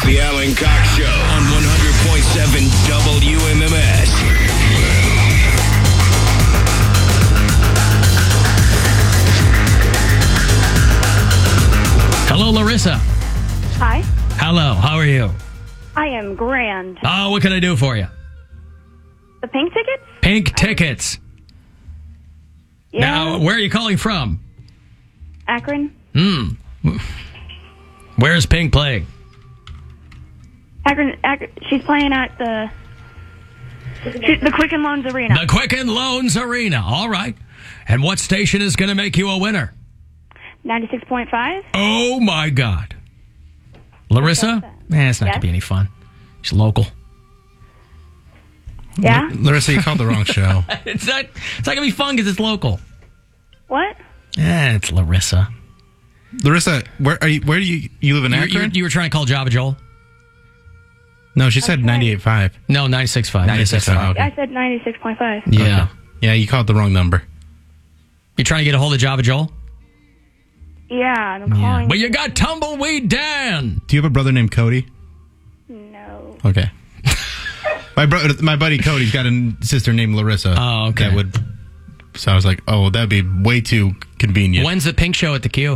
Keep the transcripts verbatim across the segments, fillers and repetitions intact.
It's the Alan Cox Show on one hundred point seven W M M S. Hello, Larissa. Hi. Hello, how are you? I am grand. Oh, what can I do for you? The pink tickets? Pink tickets. Yeah. Now, where are you calling from? Akron? Hmm. Where's Pink playing? Akron, Akron. She's playing at the she, the Quicken Loans Arena. The Quicken Loans Arena. All right. And what station is going to make you a winner? ninety-six point five? Oh, my God. Larissa? Eh, it's not Yes? going to be any fun. She's local. Yeah? Larissa, you called the wrong show. It's not, it's not going to be fun because it's local. What? Eh, it's Larissa. Larissa, where are you? Where do you you live in You, Akron? you, you were trying to call Java Joel? no, she said ninety-eight point five. No, ninety-six point five. ninety-six point five. Okay. I said ninety-six point five. Yeah. Okay. Yeah, you called the wrong number. You trying to get a hold of Java Joel? Yeah, I'm calling. But you got Tumbleweed Dan. Do you have a brother named Cody? No. Okay. my brother, my buddy Cody's got a sister named Larissa. Oh, okay. That would. So I was like, oh, that'd be way too convenient. When's the Pink show at the Q?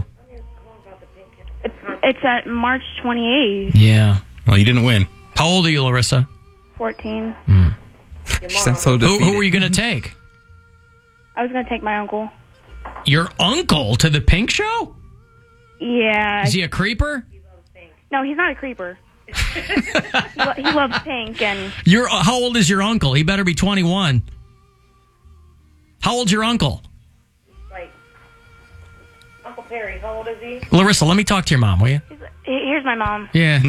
It's, it's at March twenty-eighth. Yeah. Well, you didn't win. How old are you, Larissa? fourteen. She sounds so Who, defeated. who were you going to take? I was going to take my uncle. Your uncle to the Pink show? Yeah. Is he a creeper? No, he's not a creeper. he, lo- he loves pink and Your uh, how old is your uncle? He better be twenty-one. How old's your uncle? Like, Uncle Perry, how old is he? Larissa, let me talk to your mom, will you? here's my mom. Yeah.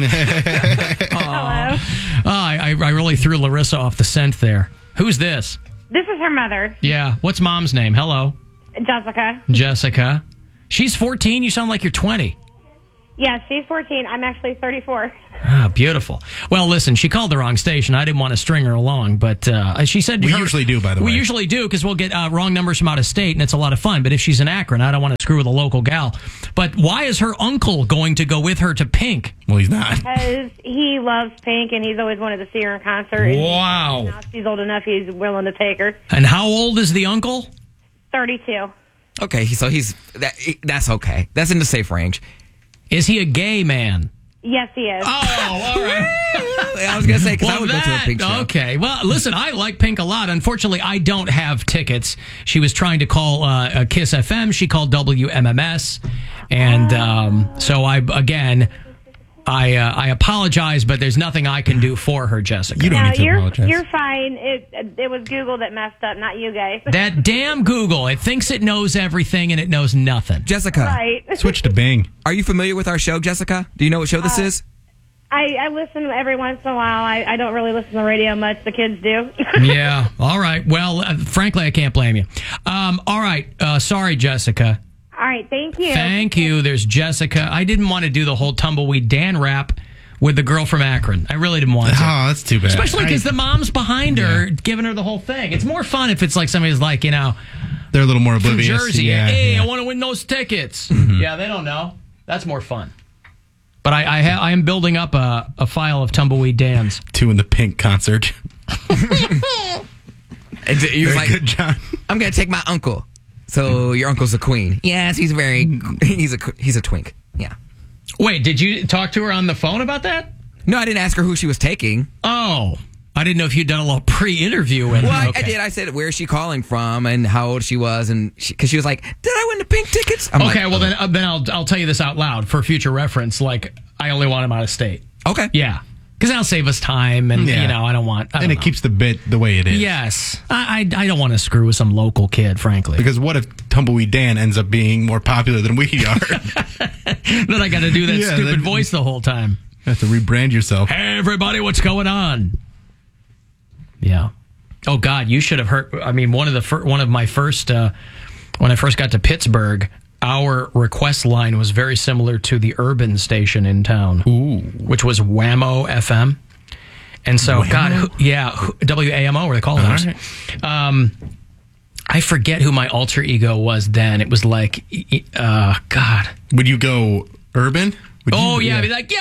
Hello. Oh, I, I really threw Larissa off the scent there. Who's this? This is her mother, Yeah. What's mom's name? Hello. Jessica. Jessica. She's fourteen. You sound like you're twenty. Yeah, she's fourteen. I'm actually thirty-four. Ah, beautiful. Well, listen, she called the wrong station. I didn't want to string her along, but uh, she said... We her- usually do, by the We way. usually do, because we'll get uh, wrong numbers from out of state, and it's a lot of fun. But if she's in Akron, I don't want to screw with a local gal. But why is her uncle going to go with her to Pink? Well, he's not. Because he loves pink and he's always wanted to see her in concert. And Wow. now she's old enough, he's willing to take her. And how old is the uncle? thirty-two. Okay, so he's that. That's okay. That's in the safe range. Is he a gay man? Yes, he is. Oh, all right. I was gonna say because I Well, would go to a that- Pink show. Okay. Well, listen, I like Pink a lot. Unfortunately, I don't have tickets. She was trying to call uh, Kiss F M. She called W M M S. And um, so I, again, I uh, I apologize, but there's nothing I can do for her, Jessica. You don't No, need to you're apologize. you're fine. It it was Google that messed up, not you guys. That damn Google. It thinks it knows everything and it knows nothing. Jessica, Right. Switch to Bing. are you familiar with our show, Jessica? Do you know what show this is? I, I listen every once in a while. I, I don't really listen to the radio much. The kids do. Yeah. All right. Well, uh, frankly, I can't blame you. Um, all right. Uh, sorry, Jessica. All right, thank you. Thank you. There's Jessica. I didn't want to do the whole Tumbleweed Dan rap with the girl from Akron. I really didn't want to. Oh, that's too bad. Especially because I- the mom's behind her, giving her the whole thing. It's more fun if it's like somebody's like, you know, they're a little more from oblivious. Jersey. Yeah, hey, yeah. I want to win those tickets. Yeah, they don't know. That's more fun. But I I, ha- I am building up a, a file of Tumbleweed Dans. Two in the Pink concert. And he was Very like, good, John. I'm gonna take my uncle. So your uncle's a queen. Yes, he's very. He's a he's a twink. Yeah. Wait, did you talk to her on the phone about that? No, I didn't ask her who she was taking. Oh, I didn't know if you'd done a little pre-interview with Well, her. I, I Okay. did. I said where is she calling from and how old she was, and because she, she was like, "Did I win the Pink tickets?" I'm Okay, like, well then, uh, then I'll I'll tell you this out loud for future reference. Like, I only want him out of state. okay. Yeah, because that'll save us time, and Yeah. you know, I don't want. I don't And it know. keeps the bit the way it is. Yes, I I, I don't want to screw with some local kid, frankly. Because what if Tumbleweed Dan ends up being more popular than we are? Then I got to do that Yeah, stupid then- voice the whole time. You have to rebrand yourself. Hey, everybody, what's going on? Yeah. Oh God, you should have heard. I mean, one of the fir- one of my first uh, when I first got to Pittsburgh, our request line was very similar to the urban station in town, Ooh. which was Whammo F M. And so, Whammo? God, who, yeah, who- W A M O, were they called All those? right. Um, I forget who my alter ego was then. It was like, uh, God. Would you go urban? Would Oh, you, yeah, I'd be like, yo, man.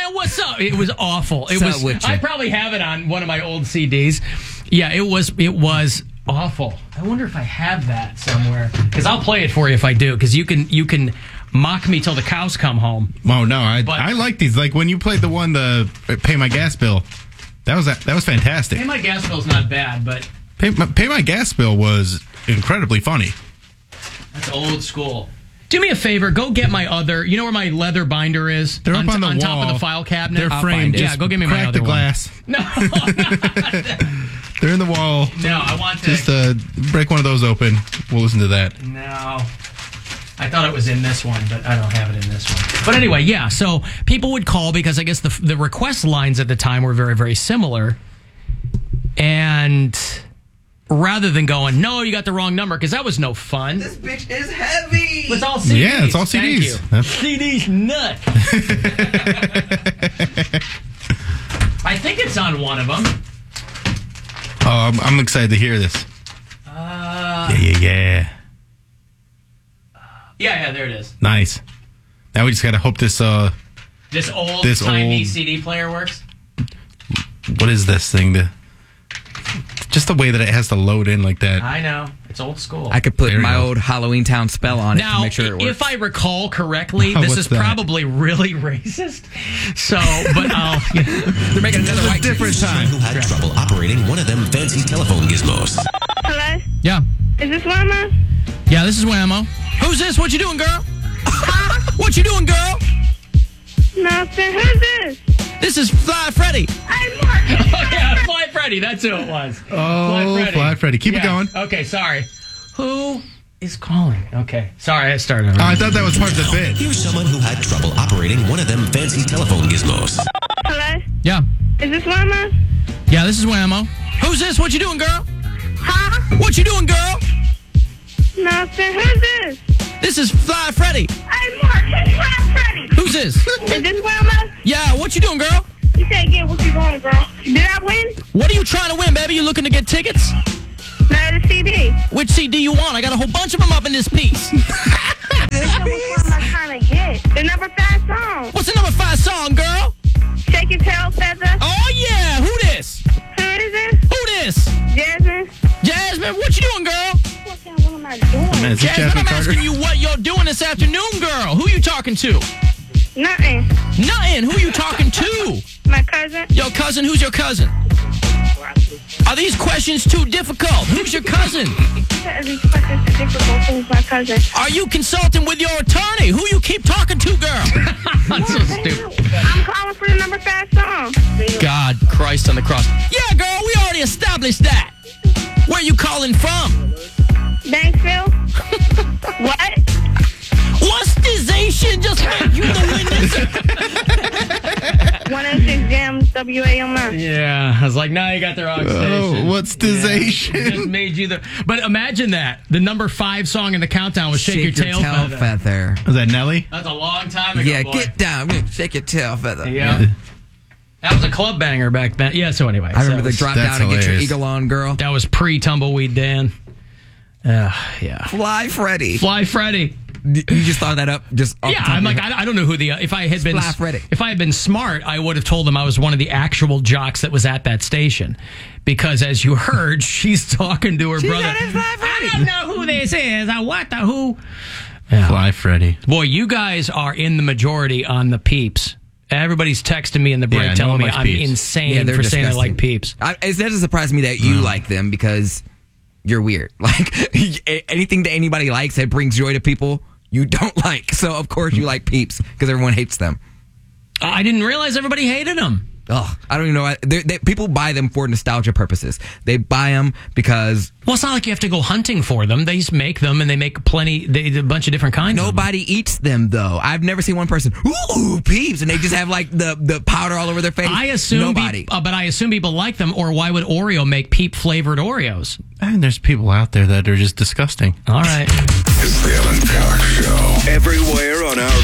man, what's up? It was awful. It What's was. up with I you? probably have it on one of my old C Ds. Yeah, it was. It was awful. I wonder if I have that somewhere, because I'll play it for you if I do. Because you can you can mock me till the cows come home. Oh no, I But- I like these. Like when you played the one, the Pay My Gas Bill. That was that was fantastic. Hey, my gas bill's not bad, but Pay My, Pay My Gas Bill was incredibly funny. that's old school. Do me a favor, go get my other. You know where my leather binder is? They're up on the top of wall. the file cabinet. They're I'll framed. find it. Yeah, Just go give me my crack other the glass. one. No, They're in the wall. no, I want to. Just uh, break one of those open. We'll listen to that. No. I thought it was in this one, but I don't have it in this one. But anyway, yeah, so people would call because I guess the the request lines at the time were very, very similar. And rather than going, no, you got the wrong number, because that was no fun. This bitch is heavy. It's all C Ds. Yeah, it's all C Thank Ds. you. That's- C Ds nut. I think it's on one of them. Oh, I'm, I'm excited to hear this. Uh, Yeah, yeah, yeah. yeah, yeah, there it is. Nice. Now we just gotta hope this. Uh, This old This timey old- C D player works. what is this thing? The just the way that it has to load in like that. I know. It's old school. I could put There we my go. old Halloween Town spell on it Now, to make sure it works. if I recall correctly, this What's is that? probably really racist. So, but I'll. They're making another white Different time. Who had trouble operating one of them fancy telephone gizmos? Hello? Yeah. Is this Wilma? Yeah, this is Whammo. Who's this? What you doing, girl? What you doing, girl? Nothing. Who's this? This is Fly Freddy. I'm Mark. Oh, yeah, Fly Freddy. That's who it was. Oh, Fly Freddy. Keep it Yeah. going. Okay, sorry. Who is calling? Okay. Sorry, I started. over. Oh, I thought that was part of the bit. Here's someone who had trouble operating one of them fancy telephone gizmos. Hello? Yeah. Is this Wilma? Yeah, this is Whammo. Who's this? What you doing, girl? Huh? What you doing, girl? Nothing. Who's this? This is Fly Freddy. I'm Mark. It's Fly Freddy. Who's this? Is this Wilma? Yeah, what you doing, girl? You said get what you going, girl. Did I win? What are you trying to win, baby? You looking to get tickets? No, the C D. Which C D you want? I got a whole bunch of them up in this piece. Which one am I trying to get? The number five song. What's the number five song, girl? Shake your tail feather. Oh, yeah. Who this? Who is this? Who this? Jasmine. Jasmine, what you doing, girl? What the hell am I doing? Man, is this Jasmine, Jasmine I'm Carter? asking you what you're doing this afternoon, girl. Who you talking to? Nothing. Nothing. Who you talking to? My cousin. Your cousin. Who's your cousin? Are these questions too difficult? Who's your cousin? These questions are difficult. Who's my cousin? Are you consulting with your attorney? Who you keep talking to, girl? That's so stupid. I'm calling for the number five song. God, Christ on the cross. Yeah, girl, we already established that. Where you calling from? Banksville. What? What's this Asian just made you the witness? one oh six Jams W A M I. Yeah, I was like, nah, you got the wrong station. Oh, what's this Asian? Just made you the. But imagine that the number five song in the countdown was "Shake, Your, Tail, Feather." feather. Was that Nelly? That's a long time ago. Yeah, boy. get down. Shake your tail feather. Yeah, that was a club banger back then. Yeah. So anyway, I remember so the drop That's down and get your hilarious. eagle on, girl. that was pre Tumbleweed Dan. Uh, yeah. Fly Freddy. Fly Freddy. You just thought that up just off Yeah, the top I'm of like, your head? I, I don't know who the. Uh, if I had been, Fly Freddy. if I had been smart, I would have told them I was one of the actual jocks that was at that station, because as you heard, she's talking to her She brother. said it's Fly Freddy. I don't know who this is. I what the who. Yeah. Fly Freddy. Boy, you guys are in the majority on the peeps. Everybody's texting me in the break Yeah, no telling one me likes I'm Peeps. insane Yeah, they're for saying I disgusting. like peeps. I, it doesn't surprise me that you like them because you're weird. Like anything that anybody likes that brings joy to people, you don't like. So of course you like Peeps because everyone hates them. I didn't realize everybody hated them. Ugh, I don't even know. They, they, people buy them for nostalgia purposes. They buy them because Well, it's not like you have to go hunting for them. They just make them, and they make plenty, they, a bunch of different kinds. of them. nobody eats them, though. I've never seen one person, ooh, Peeps, and they just have like the, the powder all over their face. I assume, nobody. Pe- uh, but I assume people like them, or why would Oreo make peep flavored Oreos? And there's people out there that are just disgusting. All right. It's the Ellen Power Show. Everywhere on our free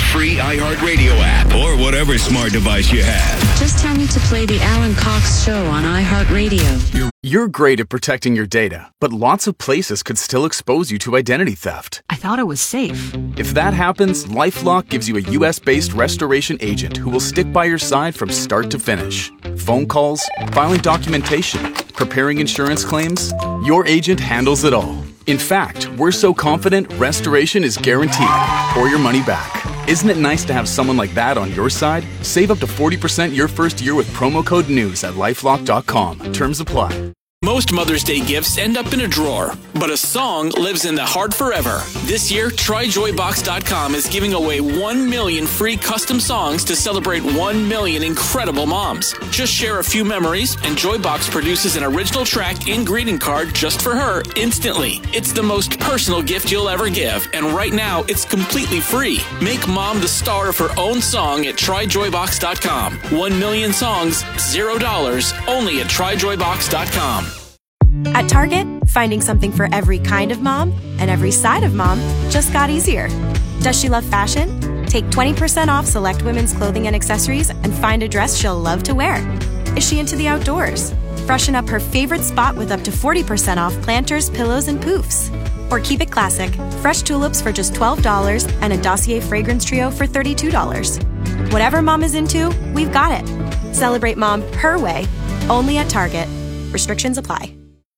iHeartRadio app, or whatever smart device you have. Just tell me to play the Alan Cox Show on iHeartRadio. You're great at protecting your data, but lots of places could still expose you to identity theft. I thought it was safe. If that happens, LifeLock gives you a U S-based restoration agent who will stick by your side from start to finish. Phone calls, filing documentation, preparing insurance claims, your agent handles it all. In fact, we're so confident restoration is guaranteed or your money back. Isn't it nice to have someone like that on your side? Save up to forty percent your first year with promo code NEWS at lifelock dot com. Terms apply. Most Mother's Day gifts end up in a drawer, but a song lives in the heart forever. This year, try joy box dot com is giving away one million free custom songs to celebrate one million incredible moms. Just share a few memories, and Joybox produces an original track and greeting card just for her instantly. It's the most personal gift you'll ever give, and right now, it's completely free. Make mom the star of her own song at try joy box dot com. One million songs, zero dollars, only at try joy box dot com. At Target, finding something for every kind of mom and every side of mom just got easier. Does she love fashion? Take twenty percent off select women's clothing and accessories and find a dress she'll love to wear. Is she into the outdoors? Freshen up her favorite spot with up to forty percent off planters, pillows, and poofs. Or keep it classic, fresh tulips for just twelve dollars and a Dossier fragrance trio for thirty-two dollars. Whatever mom is into, we've got it. Celebrate mom her way, only at Target. Restrictions apply.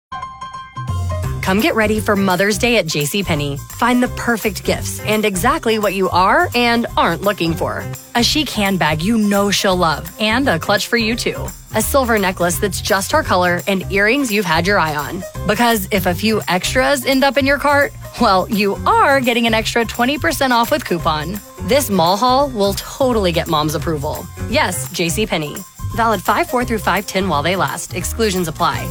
Come get ready for Mother's Day at JCPenney. Find the perfect gifts and exactly what you are and aren't looking for. A chic handbag you know she'll love, and a clutch for you too. A silver necklace that's just her color, and earrings you've had your eye on. Because if a few extras end up in your cart, well, you are getting an extra twenty percent off with coupon. This mall haul will totally get mom's approval. Yes, JCPenney. Valid five four through five ten while they last. Exclusions apply.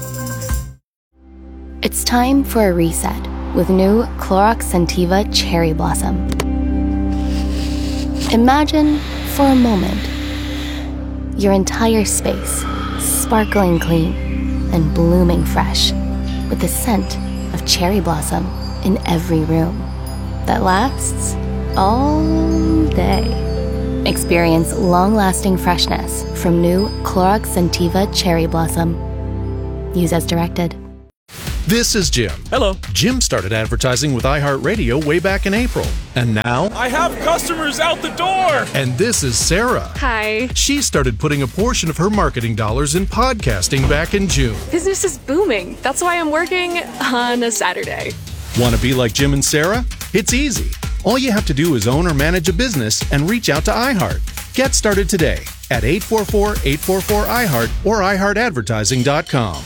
It's time for a reset with new Clorox Scentiva Cherry Blossom. Imagine, for a moment, your entire space sparkling clean and blooming fresh with the scent of cherry blossom in every room that lasts all day. Experience long-lasting freshness from new Clorox Scentiva Cherry Blossom. Use as directed. This is Jim. Hello. Jim started advertising with iHeartRadio way back in April. And now... I have customers out the door! And this is Sarah. Hi. She started putting a portion of her marketing dollars in podcasting back in June. Business is booming. That's why I'm working on a Saturday. Want to be like Jim and Sarah? It's easy. All you have to do is own or manage a business and reach out to iHeart. Get started today at eight four four, eight four four, I heart or i heart advertising dot com.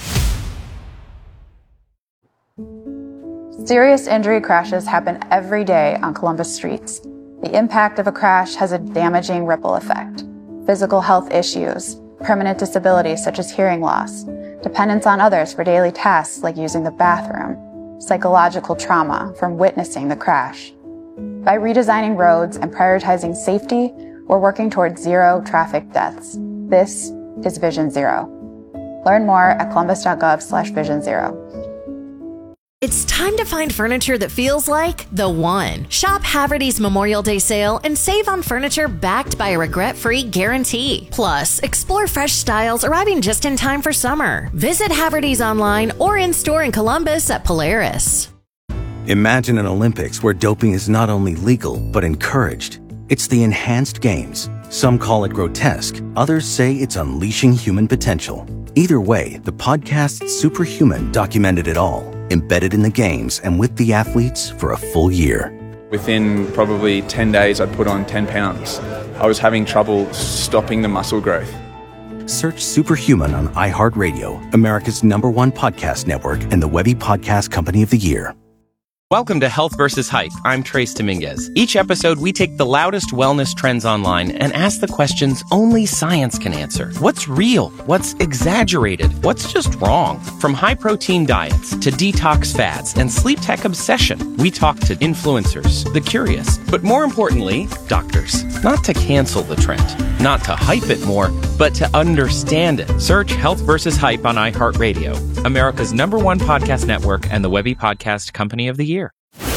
Serious injury crashes happen every day on Columbus streets. The impact of a crash has a damaging ripple effect. Physical health issues, permanent disabilities such as hearing loss, dependence on others for daily tasks like using the bathroom, psychological trauma from witnessing the crash. By redesigning roads and prioritizing safety, we're working towards zero traffic deaths. This is Vision Zero. Learn more at columbus.gov slash vision zero. It's time to find furniture that feels like the one. Shop Haverty's Memorial Day sale and save on furniture backed by a regret-free guarantee. Plus, explore fresh styles arriving just in time for summer. Visit Haverty's online or in-store in Columbus at Polaris. Imagine an Olympics where doping is not only legal, but encouraged. It's the enhanced games. Some call it grotesque. Others say it's unleashing human potential. Either way, the podcast Superhuman documented it all, embedded in the games and with the athletes for a full year. Within probably ten days, I'd put on ten pounds. I was having trouble stopping the muscle growth. Search Superhuman on iHeartRadio, America's number one podcast network and the Webby Podcast Company of the Year. Welcome to Health versus Hype. I'm Trace Dominguez. Each episode, we take the loudest wellness trends online and ask the questions only science can answer. What's real? What's exaggerated? What's just wrong? From high-protein diets to detox fads and sleep tech obsession, we talk to influencers, the curious, but more importantly, doctors. Not to cancel the trend, not to hype it more, but to understand it. Search Health versus Hype on iHeartRadio, America's number one podcast network and the Webby Podcast Company of the Year.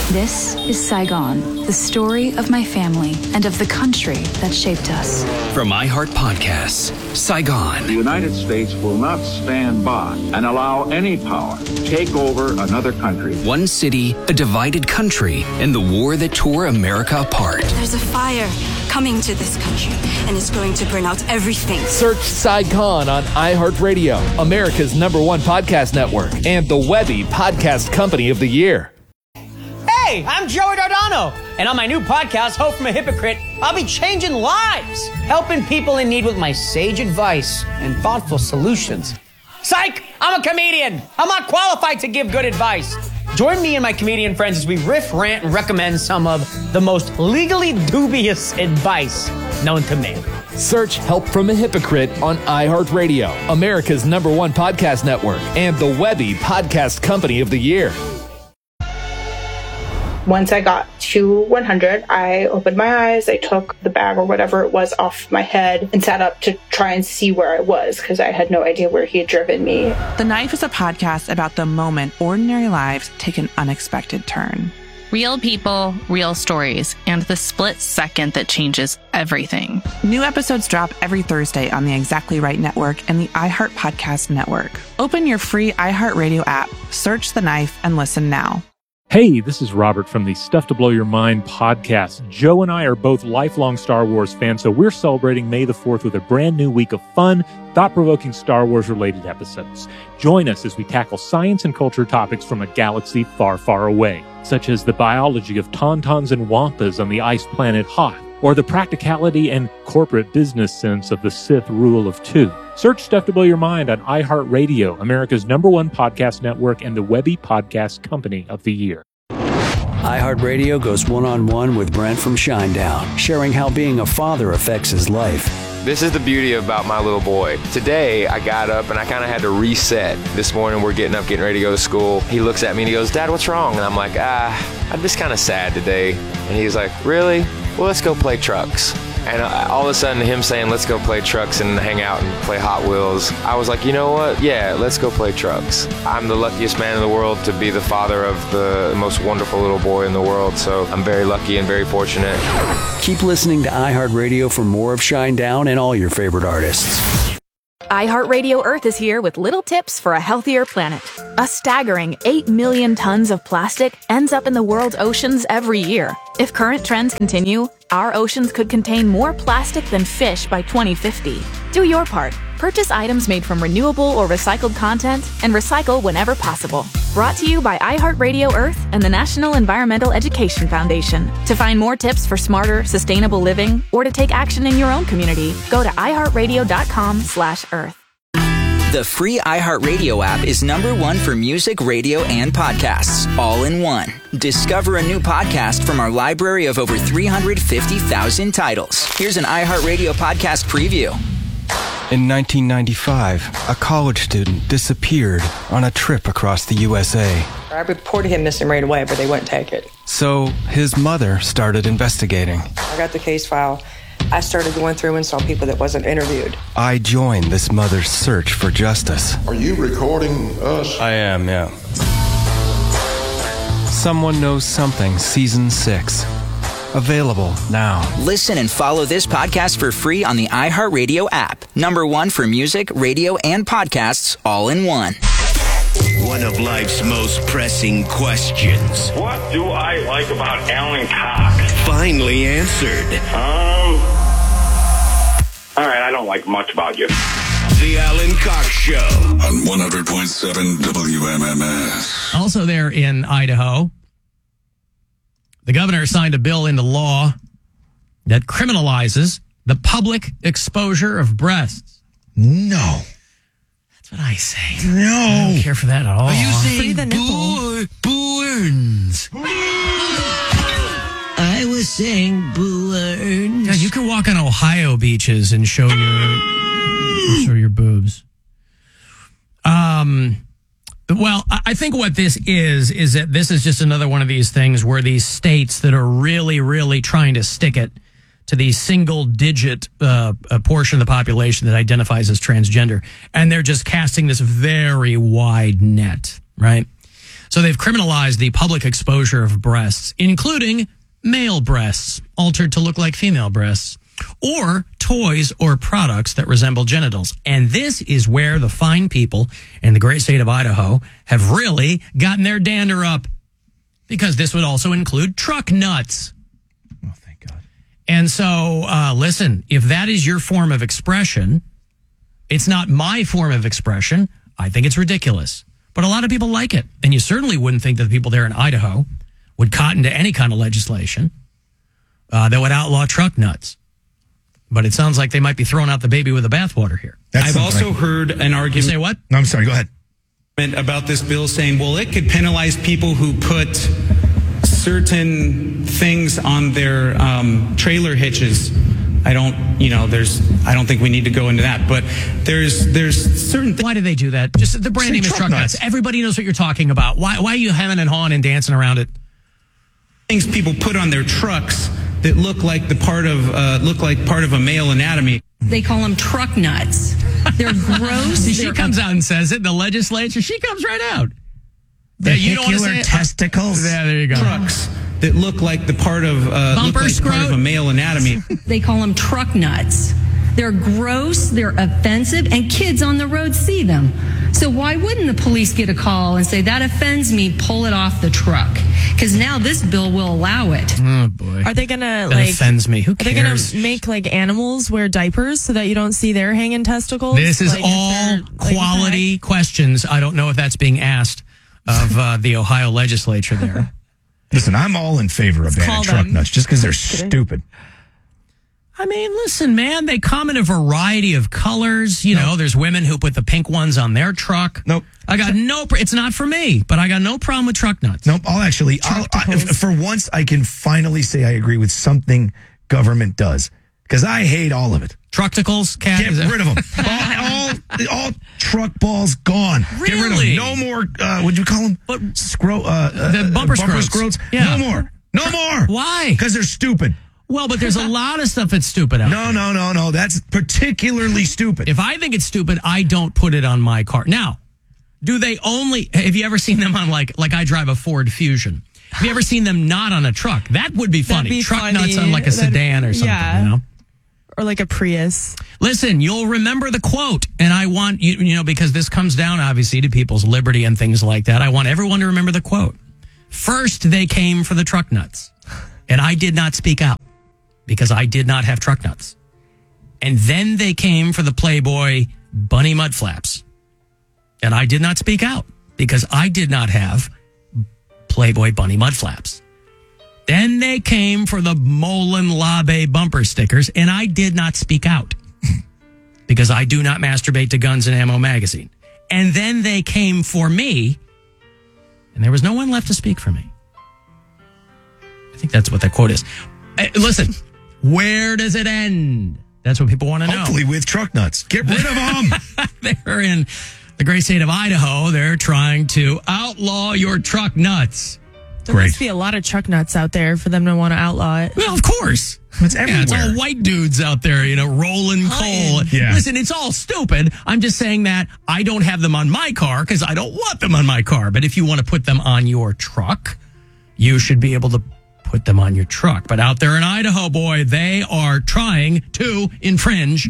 This is Saigon, the story of my family and of the country that shaped us. From iHeart Podcasts, Saigon. The United States will not stand by and allow any power to take over another country. One city, a divided country, and the war that tore America apart. There's a fire coming to this country, and it's going to burn out everything. Search Saigon on iHeartRadio, America's number one podcast network, and the Webby Podcast Company of the Year. Hey, I'm Joey Dardano, and on my new podcast, Hope from a Hypocrite, I'll be changing lives, helping people in need with my sage advice and thoughtful solutions. Psych! I'm a comedian. I'm not qualified to give good advice. Join me and my comedian friends as we riff, rant, and recommend some of the most legally dubious advice known to man. Search Help from a Hypocrite on iHeartRadio, America's number one podcast network, and the Webby Podcast Company of the Year. Once I got to one hundred, I opened my eyes, I took the bag or whatever it was off my head and sat up to try and see where I was because I had no idea where he had driven me. The Knife is a podcast about the moment ordinary lives take an unexpected turn. Real people, real stories, and the split second that changes everything. New episodes drop every Thursday on the Exactly Right Network and the iHeart Podcast Network. Open your free iHeartRadio app, search The Knife, and listen now. Hey, this is Robert from the Stuff to Blow Your Mind podcast. Joe and I are both lifelong Star Wars fans, so we're celebrating May the fourth with a brand new week of fun, thought-provoking Star Wars-related episodes. Join us as we tackle science and culture topics from a galaxy far, far away, such as the biology of tauntauns and wampas on the ice planet Hoth, or the practicality and corporate business sense of the Sith rule of two. Search Stuff to Blow Your Mind on iHeartRadio, America's number one podcast network, and the Webby Podcast Company of the Year. iHeartRadio goes one-on-one with Brent from Shinedown, sharing how being a father affects his life. This is the beauty about my little boy. Today, I got up and I kind of had to reset. This morning, we're getting up, getting ready to go to school. He looks at me and he goes, "Dad, what's wrong?" And I'm like, ah, I'm just kind of sad today. And he's like, "Really? Well, let's go play trucks." And uh, all of a sudden, him saying, "Let's go play trucks and hang out and play Hot Wheels," I was like, you know what? Yeah, let's go play trucks. I'm the luckiest man in the world to be the father of the most wonderful little boy in the world, so I'm very lucky and very fortunate. Keep listening to iHeartRadio for more of Shinedown and all your favorite artists. iHeartRadio Earth is here with little tips for a healthier planet. A staggering eight million tons of plastic ends up in the world's oceans every year. If current trends continue, our oceans could contain more plastic than fish by twenty fifty. Do your part. Purchase items made from renewable or recycled content and recycle whenever possible. Brought to you by iHeartRadio Earth and the National Environmental Education Foundation. To find more tips for smarter, sustainable living or to take action in your own community, go to iHeartRadio.com slash Earth. The free iHeartRadio app is number one for music, radio, and podcasts, all in one. Discover a new podcast from our library of over three hundred fifty thousand titles. Here's an iHeartRadio podcast preview. In nineteen ninety-five, a college student disappeared on a trip across the U S A. I reported him missing right away, but they wouldn't take it. So his mother started investigating. I got the case file. I started going through and saw people that wasn't interviewed. I joined this mother's search for justice. Are you recording us? I am, yeah. Someone Knows Something, Season six. Available now. Listen and follow this podcast for free on the iHeartRadio app. Number one for music, radio, and podcasts, all in one. One of life's most pressing questions. What do I like about Alan Cox? Finally answered. Um, all right, I don't like much about you. The Alan Cox Show. On one hundred point seven W M M S. Also there in Idaho, the governor signed a bill into law that criminalizes the public exposure of breasts. No. That's what I say. No. I don't care for that at all. Are you saying the boo- burns? I was saying burns. God, you can walk on Ohio beaches and show your show your boobs. Um... Well, I think what this is, is that this is just another one of these things where these states that are really, really trying to stick it to the single digit uh, portion of the population that identifies as transgender. And they're just casting this very wide net, right? So they've criminalized the public exposure of breasts, including male breasts, altered to look like female breasts, or toys or products that resemble genitals. And this is where the fine people in the great state of Idaho have really gotten their dander up, because this would also include truck nuts. Oh, thank God. And so, uh, listen, if that is your form of expression, it's not my form of expression. I think it's ridiculous. But a lot of people like it. And you certainly wouldn't think that the people there in Idaho would cotton to any kind of legislation uh, that would outlaw truck nuts. But it sounds like they might be throwing out the baby with the bathwater here. I've also heard an argument. You say what? No, I'm sorry. Go ahead. About this bill saying, well, it could penalize people who put certain things on their um, trailer hitches. I don't, you know, there's, I don't think we need to go into that, but there's, there's certain. Th- why do they do that? Just the brand Say name is truck truck nuts. nuts. Everybody knows what you're talking about. Why, why are you hemming and hawing and dancing around it? Things people put on their trucks that look like the part of, uh, look like part of a male anatomy. They call them truck nuts. They're gross. See, she They're comes out and says it. The legislature, she comes right out. The Yeah, you don't wanna say Vehicular it? testicles. Yeah, there you go. Trucks that look like the part of, uh, look Bumper like part of scrot? a male anatomy. They call them truck nuts. They're gross, they're offensive, and kids on the road see them. So why wouldn't the police get a call and say, that offends me, pull it off the truck? Because now this bill will allow it. Oh, boy. Are they going to, That like... offends me. Who Are they going cares? to make, like, animals wear diapers so that you don't see their hanging testicles? This is Like, if all they're, like, what the quality heck? questions. I don't know if that's being asked of uh, the Ohio legislature there. Listen, I'm all in favor of banning call truck them. nuts just because they're Kidding. stupid. I mean, listen, man, they come in a variety of colors. You know, there's women who put the pink ones on their truck. Nope. I got no, pr- it's not for me, but I got no problem with truck nuts. Nope. I'll actually, I'll, I, if- for once, I can finally say I agree with something government does, because I hate all of it. Truckticles, cat. Get is that- rid of them. all, all, all truck balls gone. Get rid of Really? them. No more. Uh, what'd you call them? But Scro- uh, uh, the bumper scrotes. scrotes. Yeah. No more. No more. Why? Because they're stupid. Well, but there's a lot of stuff that's stupid out No, there. no, no, no. That's particularly stupid. If I think it's stupid, I don't put it on my car. Now, do they only, have you ever seen them on like, like I drive a Ford Fusion? Have you ever seen them not on a truck? That would be funny. That'd be Truck funny. nuts on like a That'd- sedan or something, yeah. you know? Or like a Prius. Listen, you'll remember the quote, and I want you, you know, because this comes down obviously to people's liberty and things like that. I want everyone to remember the quote. First, they came for the truck nuts, and I did not speak out because I did not have truck nuts. And then they came for the Playboy bunny mud flaps, and I did not speak out because I did not have Playboy bunny mud flaps. Then they came for the Molin Labe bumper stickers, and I did not speak out because I do not masturbate to Guns and Ammo magazine. And then they came for me, and there was no one left to speak for me. I think that's what that quote is. Uh, listen, where does it end? That's what people want to know. Hopefully with truck nuts. Get rid of them. They're in the great state of Idaho. They're trying to outlaw your truck nuts. There must be a lot of truck nuts out there for them to want to outlaw it. Well, of course. It's Yeah, it's all white dudes out there, you know, rolling coal. Yeah. Listen, it's all stupid. I'm just saying that I don't have them on my car because I don't want them on my car. But if you want to put them on your truck, you should be able to put them on your truck. But out there in Idaho, boy, they are trying to infringe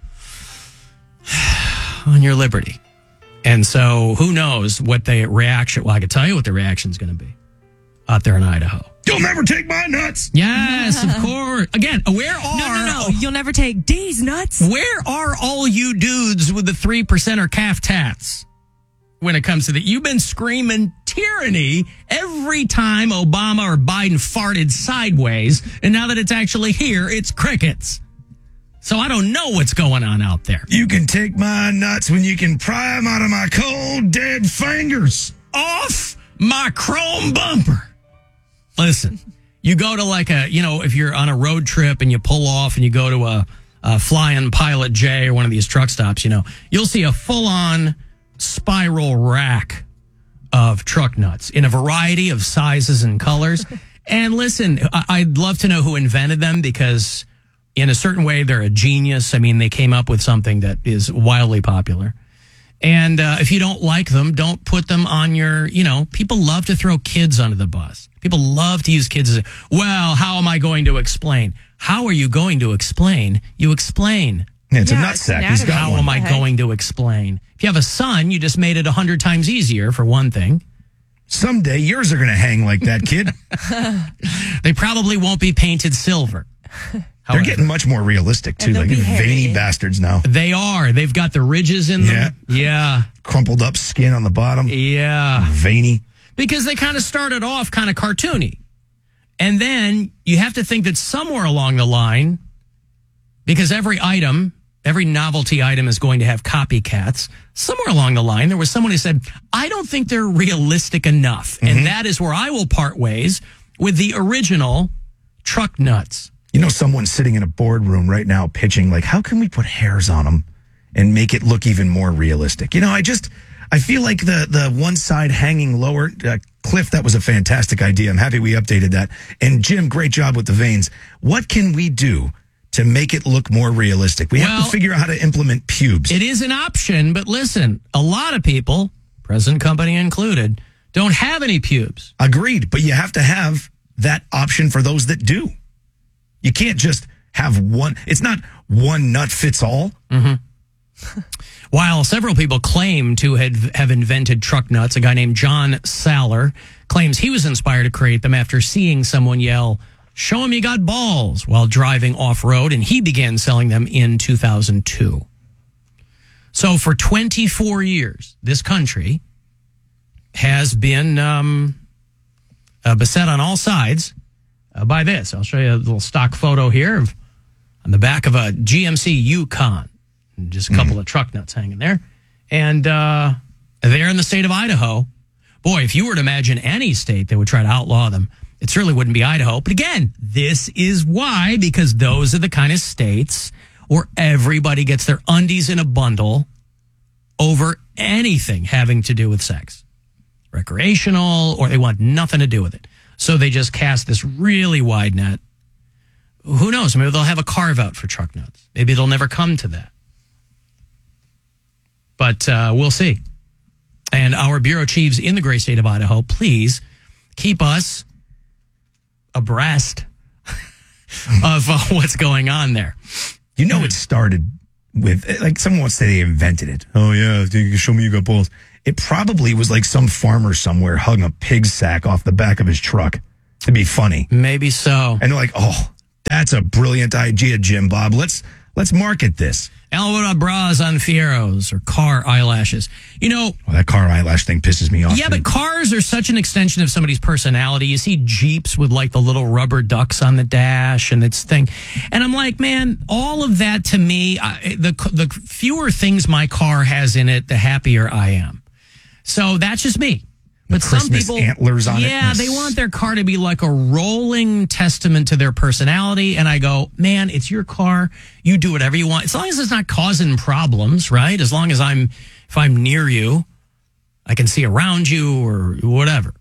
on your liberty. And so who knows what the reaction, well, I can tell you what the reaction is going to be out there in Idaho. You'll never take my nuts. Yes, of course. Again, where are... No, no, no. You'll never take D's nuts. Where are all you dudes with the three percent or calf tats when it comes to that? You've been screaming tyranny every time Obama or Biden farted sideways, and now that it's actually here, it's crickets. So I don't know what's going on out there. You can take my nuts when you can pry them out of my cold, dead fingers. Off my chrome bumper. Listen, you go to like a, you know, if you're on a road trip and you pull off and you go to a, a Flying Pilot J or one of these truck stops, you know, you'll see a full-on spiral rack of truck nuts in a variety of sizes and colors. And listen, I- I'd love to know who invented them because in a certain way, they're a genius. I mean, they came up with something that is wildly popular. And uh, if you don't like them, don't put them on your, you know, people love to throw kids under the bus. People love to use kids as, a, well, how am I going to explain? How are you going to explain? You explain. Yeah, it's yeah, a nutsack. He's got How one. am I going to explain? If you have a son, you just made it a hundred times easier, for one thing. Someday yours are going to hang like that, kid. They probably won't be painted silver. They're getting much more realistic, too. Like veiny bastards now. They are. They've got the ridges in them. Yeah. Yeah. Crumpled up skin on the bottom. Yeah. Veiny. Because they kind of started off kind of cartoony. And then you have to think that somewhere along the line, because every item, every novelty item is going to have copycats, somewhere along the line, there was someone who said, I don't think they're realistic enough. Mm-hmm. And that is where I will part ways with the original truck nuts. You know, someone's sitting in a boardroom right now pitching, like, how can we put hairs on them and make it look even more realistic? You know, I just, I feel like the the one side hanging lower, uh, Cliff, that was a fantastic idea. I'm happy we updated that. And Jim, great job with the veins. What can we do to make it look more realistic? We well, have to figure out how to implement pubes. It is an option, but listen, a lot of people, present company included, don't have any pubes. Agreed, but you have to have that option for those that do. You can't just have one. It's not one nut fits all. Mm-hmm. While several people claim to have, have invented truck nuts, a guy named John Saller claims he was inspired to create them after seeing someone yell, "Show him you got balls," while driving off-road, and he began selling them in two thousand two. So for twenty-four years, this country has been um, uh, beset on all sides Uh, by this. I'll show you a little stock photo here of on the back of a G M C Yukon. Just a couple mm. of truck nuts hanging there. And uh, there in the state of Idaho, boy, if you were to imagine any state that would try to outlaw them, it certainly wouldn't be Idaho. But again, this is why, because those are the kind of states where everybody gets their undies in a bundle over anything having to do with sex. Recreational, or they want nothing to do with it. So they just cast this really wide net. Who knows? Maybe they'll have a carve out for truck nuts. Maybe it'll never come to that. But uh, we'll see. And our bureau chiefs in the great state of Idaho, please keep us abreast of uh, what's going on there. You know, it started with, like, someone wants to say they invented it. Oh, yeah, you can show me you got balls. It probably was like some farmer somewhere hung a pig sack off the back of his truck to be funny. Maybe so. And they're like, oh, that's a brilliant idea, Jim Bob. Let's let's market this. Elwood bras on Fieros or car eyelashes. You know, well, that car eyelash thing pisses me off. Yeah, dude. But cars are such an extension of somebody's personality. You see Jeeps with like the little rubber ducks on the dash and its thing. And I'm like, man, all of that to me, I, the the fewer things my car has in it, the happier I am. So that's just me. But the some Christmas people, antlers on yeah, it. Yeah, they want their car to be like a rolling testament to their personality. And I go, man, it's your car. You do whatever you want. As long as it's not causing problems, right? As long as I'm, if I'm near you, I can see around you or whatever.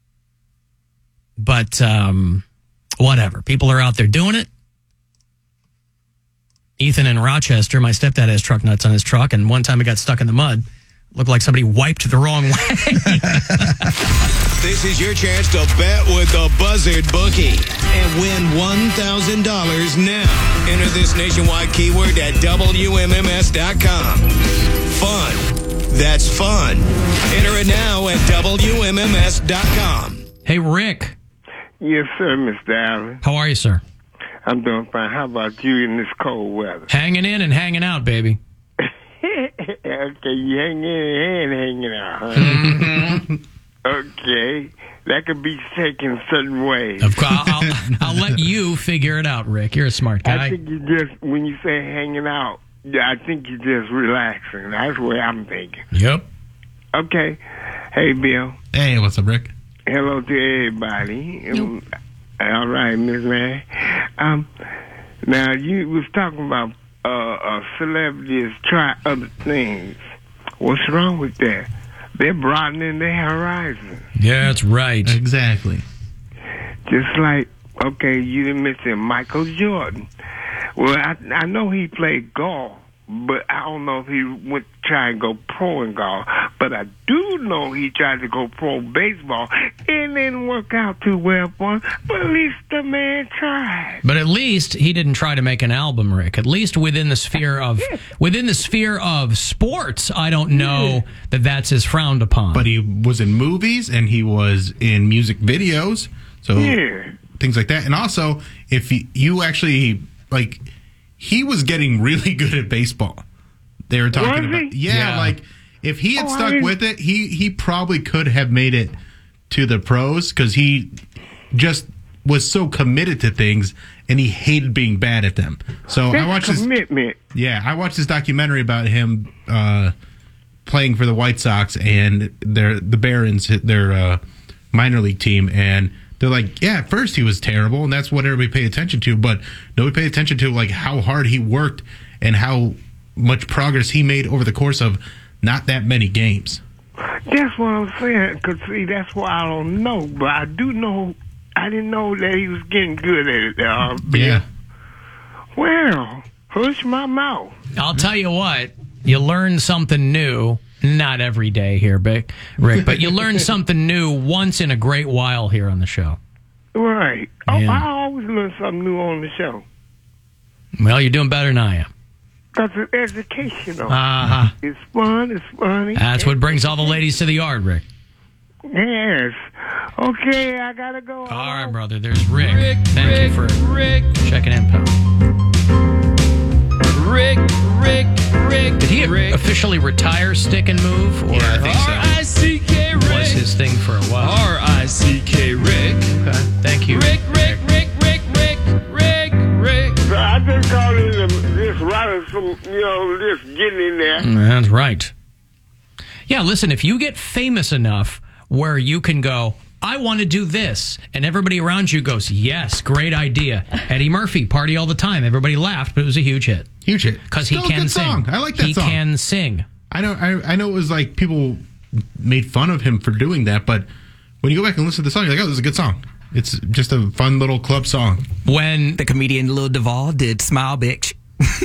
But um, whatever. People are out there doing it. Ethan in Rochester, my stepdad has truck nuts on his truck. And one time it got stuck in the mud. Looked like somebody wiped the wrong way. This is your chance to bet with the Buzzard Bookie and win one thousand dollars now. Enter this nationwide keyword at W M M S dot com. Fun. That's fun. Enter it now at W M M S dot com. Hey, Rick. Yes, sir, Mister Allen. How are you, sir? I'm doing fine. How about you in this cold weather? Hanging in and hanging out, baby. Okay, you hanging in and hanging out, huh? Mm-hmm. Okay, that could be taken certain ways. Of course, I'll, I'll, I'll let you figure it out, Rick. You're a smart guy. I think you just, when you say hanging out, I think you're just relaxing. That's what I'm thinking. Yep. Okay. Hey, Bill. Hey, what's up, Rick? Hello to everybody. Nope. All right, Miss Man. Um, now, you was talking about Uh, uh, celebrities try other things. What's wrong with that? They're broadening their horizon. Yeah, that's right. Exactly. Just like, okay, you didn't mention Michael Jordan. Well, I, I know he played golf, but I don't know if he went to try and go pro in golf. But I do know he tried to go pro baseball. It didn't work out too well for him, but at least the man tried. But at least he didn't try to make an album, Rick. At least within the sphere of within the sphere of sports, I don't know that that's as frowned upon. But he was in movies and he was in music videos, so Yeah. things like that. And also, if he, you actually like, he was getting really good at baseball. They were talking Was about, he? yeah, Yeah. like if he had Oh, I stuck didn't- with it, he he probably could have made it to the pros because he just was so committed to things and he hated being bad at them. So I That's watched this. commitment. Yeah, I watched this documentary about him uh, playing for the White Sox and their the Barons, their uh, minor league team, and they're like, yeah, at first he was terrible, and that's what everybody paid attention to, but nobody paid attention to like how hard he worked and how much progress he made over the course of not that many games. That's what I'm saying. Cause see, that's why I don't know, but I do know. I didn't know that he was getting good at it. Uh, Yeah. Well, hush my mouth. I'll tell you what, you learn something new. Not every day here, Rick, Rick, but you learn something new once in a great while here on the show. Right. Oh, Yeah. I always learn something new on the show. Well, you're doing better than I am. That's an educational. Uh-huh. It's fun. It's funny. That's what brings all the ladies to the yard, Rick. Yes. Okay, I gotta go. All right, brother. There's Rick. Thank you for checking in, pal. Rick, Rick, Rick. Did he officially retire Stick and Move? Or Yeah, I think so. R I C K Rick. Was his thing for a while. R I C K Rick. Okay. Thank you. Rick, Rick, Rick, Rick, Rick, Rick, Rick. So I just called in to just writing some, you know, just getting in there. That's right. Yeah, listen, if you get famous enough where you can go, I want to do this, and everybody around you goes, yes, great idea. Eddie Murphy, Party All the Time. Everybody laughed, but it was a huge hit. Huge hit. Because he Still a can good sing. song. I like that he song. He can sing. I know. I, I know it was like people made fun of him for doing that, but when you go back and listen to the song, you're like, oh, this is a good song. It's just a fun little club song. When the comedian Lil Duval did Smile Bitch.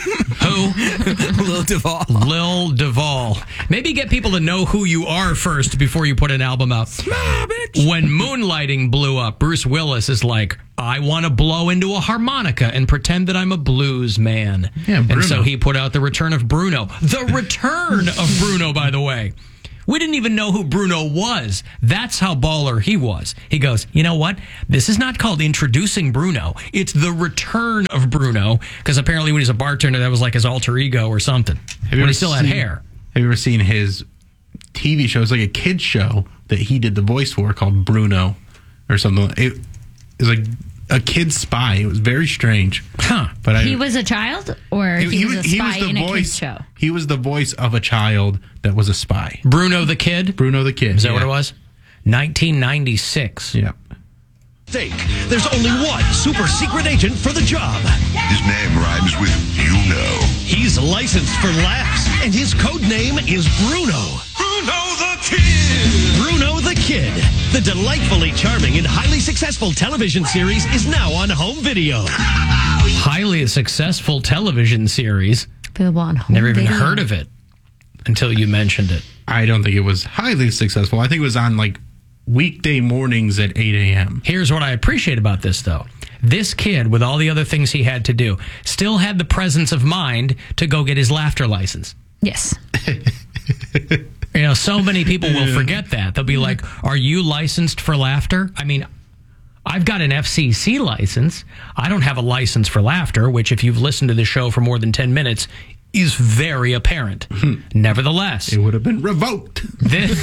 Who? Lil Duval. Lil Duval. Maybe get people to know who you are first before you put an album out. When Moonlighting blew up, Bruce Willis is like, I want to blow into a harmonica and pretend that I'm a blues man. Yeah, Bruno. And so he put out The Return of Bruno. The Return of Bruno, by the way. We didn't even know who Bruno was. That's how baller he was. He goes, you know what? This is not called Introducing Bruno. It's The Return of Bruno. Because apparently when he's a bartender, that was like his alter ego or something. Have you When ever he still had seen- hair. Have you ever seen his T V show? It's like a kid's show that he did the voice for called Bruno or something. It was like a kid's spy. It was very strange. Huh. But I, He was a child, or he, was a spy in a kid's show? He was the voice of a child that was a spy. Bruno the Kid? Bruno the Kid. Is that yeah. what it was? nineteen ninety-six. Yeah. There's only one super secret agent for the job. His name rhymes with you know. He's licensed for laughs, and his code name is Bruno. Bruno the Kid. Bruno the Kid. The delightfully charming and highly successful television series is now on home video. Highly successful television series. Available on home Never even video. heard of it until you mentioned it. I don't think it was highly successful. I think it was on like weekday mornings at eight a.m. Here's what I appreciate about this, though. This kid, with all the other things he had to do, still had the presence of mind to go get his laughter license. Yes. You know, so many people will forget that. They'll be like, are you licensed for laughter? I mean, I've got an F C C license. I don't have a license for laughter, which if you've listened to the show for more than ten minutes, is very apparent. Nevertheless, it would have been revoked. This,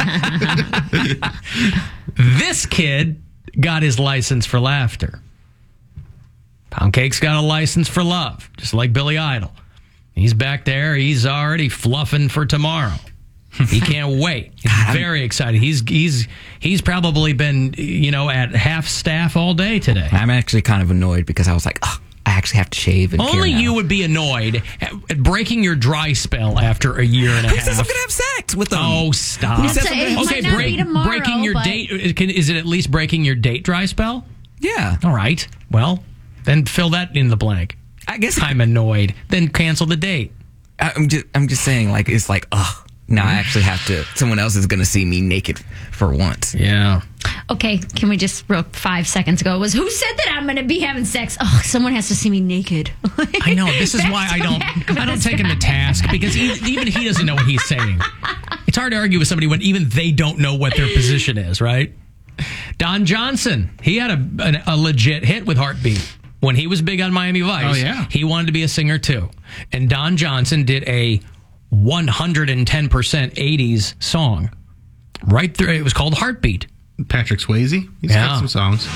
this kid got his license for laughter. Pound Cake's got a license for love, just like Billy Idol. He's back there. He's already fluffing for tomorrow. He can't wait. He's very excited. He's he's he's probably been, you know, at half staff all day today. I'm actually kind of annoyed because I was like, oh, I actually have to shave. And Only care now. you would be annoyed at, at breaking your dry spell after a year and a Who half. says I'm gonna have sex with them? Oh, stop. Who says I'm gonna have okay, sex? break, tomorrow, breaking your but- date. Can, is it at least breaking your date dry spell? Yeah. All right. Well, then fill that in the blank. I guess I'm annoyed. Then cancel the date. I'm just, I'm just saying, like, it's like, oh, now I actually have to, someone else is going to see me naked for once. Yeah. Okay, can we just, real five seconds ago, was who said that I'm going to be having sex? Oh, someone has to see me naked. I know. This is why I don't, I don't take him to task, because he, even he doesn't know what he's saying. It's hard to argue with somebody when even they don't know what their position is, right? Don Johnson, he had a, a, a legit hit with Heartbeat. When he was big on Miami Vice, oh, yeah. he wanted to be a singer too. And Don Johnson did a one hundred ten percent eighties song. Right through, it was called Heartbeat. Patrick Swayze, he's yeah. got some songs.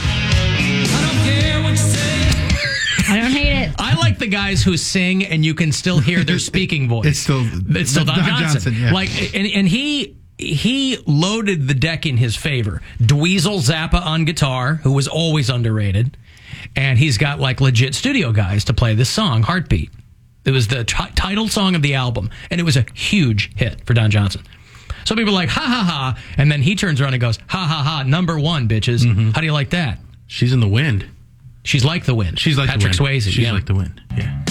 I don't hate it. I like the guys who sing and you can still hear their speaking voice. It's still, it's still Don, Don Johnson. Johnson yeah. Like, and, and he he loaded the deck in his favor. Dweezil Zappa on guitar, who was always underrated. And he's got like legit studio guys to play this song, Heartbeat. It was the t- title song of the album, and it was a huge hit for Don Johnson. So people are like, ha ha ha, and then he turns around and goes, ha ha ha, number one, bitches. Mm-hmm. How do you like that? She's in the wind. She's like the wind. She's like Patrick the wind. Swayze. She's yeah. like the wind. Yeah.